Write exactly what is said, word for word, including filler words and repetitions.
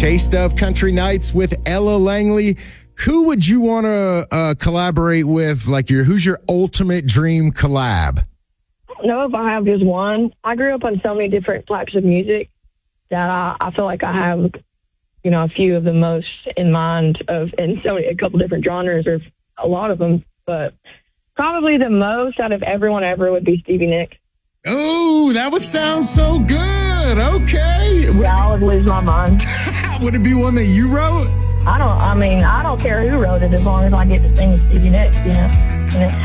Taste of Country Nights with Ella Langley. Who would you want to uh, collaborate with? Like, your who's your ultimate dream collab? I don't know if I have just one. I grew up on so many different types of music that I, I feel like I have, you know, a few of the most in mind of, and so a couple different genres, or a lot of them, but probably the most out of everyone ever would be Stevie Nicks. Oh, that would sound so good. Okay. Yeah, I would lose my mind. Would it be one that you wrote? I don't, I mean, I don't care who wrote it as long as I get to sing with Stevie Nicks, you know. And it's